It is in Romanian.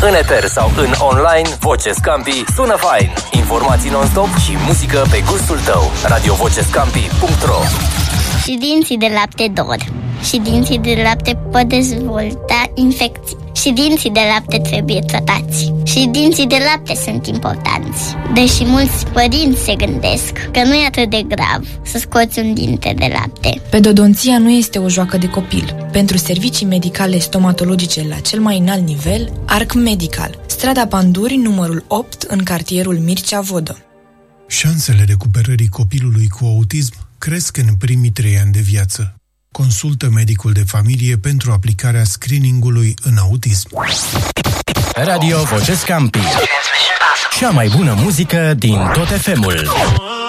În eter sau în online, Voce Scampi sună fain. Informații non-stop și muzică pe gustul tău. radiovocescampi.ro. Și dinții de lapte dor. Și dinții de lapte pot dezvolta infecții. Și dinții de lapte trebuie tratați. Și dinții de lapte sunt importanți. Deși mulți părinți se gândesc că nu e atât de grav să scoți un dinte de lapte. Pedodonția nu este o joacă de copil. Pentru servicii medicale stomatologice la cel mai înalt nivel, Arc Medical, strada Panduri, numărul 8, în cartierul Mircea Vodă. Șansele recuperării copilului cu autism cresc în primii 3 ani de viață. Consultă medicul de familie pentru aplicarea screeningului în autism. Radio Voce Scampi. Cea mai bună muzică din tot FM-ul.